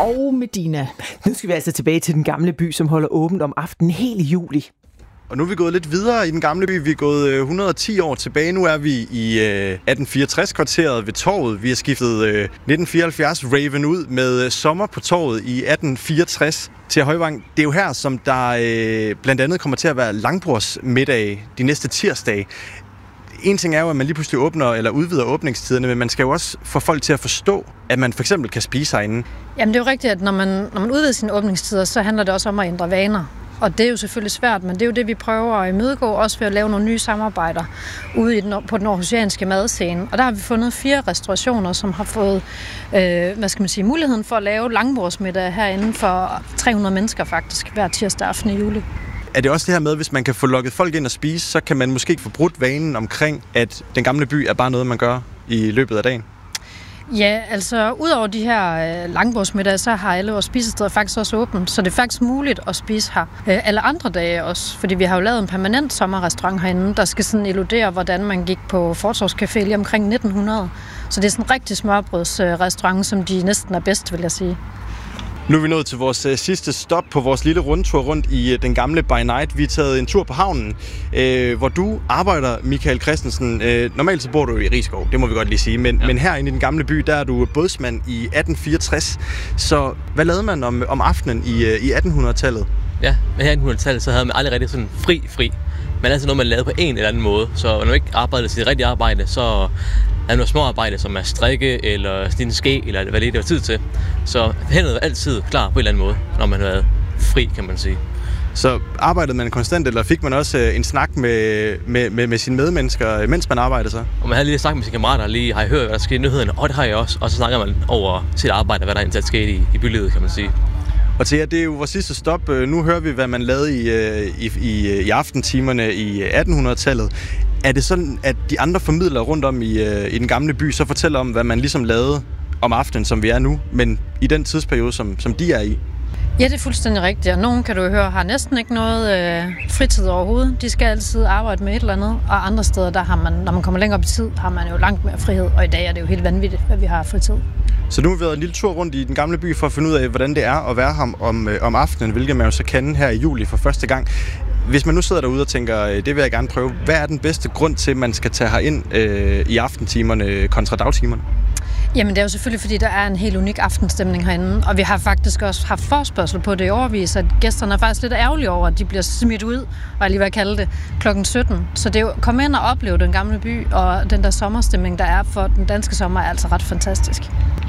Og Medina. Nu skal vi altså tilbage til den gamle by, som holder åbent om aftenen hele juli. Og nu er vi gået lidt videre i den gamle by. Vi er gået 110 år tilbage. Nu er vi i 1864-kvarteret ved torvet. Vi har skiftet 1974-raven ud med sommer på torvet i 1864 til Højvang. Det er jo her, som der blandt andet kommer til at være langbordsmiddag de næste tirsdage. En ting er jo, at man lige pludselig åbner eller udvider åbningstiderne, men man skal jo også få folk til at forstå, at man for eksempel kan spise herinde. Jamen det er jo rigtigt, at når man udvider sine åbningstider, så handler det også om at ændre vaner. Og det er jo selvfølgelig svært, men det er jo det, vi prøver at imødegå, også ved at lave nogle nye samarbejder ude på den aarhusianske madscene. Og der har vi fundet 4 restaurationer, som har fået muligheden for at lave langbordsmiddag herinde for 300 mennesker faktisk, hver tirsdag aften i juli. Er det også det her med, hvis man kan få lukket folk ind og spise, så kan man måske ikke få brudt vanen omkring, at den gamle by er bare noget, man gør i løbet af dagen? Ja, altså udover de her langbordsmiddage, så har alle vores spisesteder faktisk også åbent, så det er faktisk muligt at spise her alle andre dage også, fordi vi har jo lavet en permanent sommerrestaurant herinde, der skal sådan illudere, hvordan man gik på Fortorvscafé lige omkring 1900. Så det er sådan en rigtig smørbrødsrestaurant, som de næsten er bedst, vil jeg sige. Nu er vi nået til vores sidste stop på vores lille rundtur rundt i den gamle By Night. Vi er taget en tur på havnen, hvor du arbejder, Michael Christensen. Normalt så bor du i Risskov, det må vi godt lige sige, men herinde i den gamle by, der er du bådsmand i 1864. Så hvad lavede man om aftenen i 1800-tallet? Ja, men her i 1800-tallet, så havde man aldrig rigtig sådan fri. Men altså noget, man lavede på en eller anden måde. Så når man ikke arbejdede sit rigtige arbejde, så er der noget små arbejde, som er strikke, eller snit ske, eller hvad det var tid til. Så hænderne var altid klar på en eller anden måde, når man havde fri, kan man sige. Så arbejdede man konstant, eller fik man også en snak med sine medmennesker, mens man arbejdede så? Og man havde lige snakket med sine kammerater, lige har I hørt, hvad der skete i nyhederne? Det har jeg også. Og så snakker man over sit arbejde, hvad der egentlig er sket i bylivet, kan man sige. Og til jer, det er jo vores sidste stop. Nu hører vi, hvad man lavede i aftentimerne i 1800-tallet. Er det sådan, at de andre formidlere rundt om i den gamle by så fortæller om, hvad man ligesom lavede om aftenen, som vi er nu, men i den tidsperiode, som de er i? Ja, det er fuldstændig rigtigt. Og nogen, kan du høre, har næsten ikke noget fritid overhovedet. De skal altid arbejde med et eller andet. Og andre steder, der har man, når man kommer længere op i tid, har man jo langt mere frihed. Og i dag er det jo helt vanvittigt, at vi har fritid. Så nu har vi været en lille tur rundt i den gamle by for at finde ud af, hvordan det er at være her om aftenen, hvilket man jo så kan her i juli for første gang. Hvis man nu sidder derude og tænker, det vil jeg gerne prøve, hvad er den bedste grund til, at man skal tage herind i aftentimerne kontra dagtimerne? Jamen det er jo selvfølgelig, fordi der er en helt unik aftenstemning herinde, og vi har faktisk også haft forspørgsel på det i årevis, at gæsterne er faktisk lidt ærgerlige over, at de bliver smidt ud, og lige hvad kalde det, klokken 17. Så det er jo, kom ind og opleve den gamle by, og den der sommerstemning, der er for den danske sommer, er altså ret fantastisk.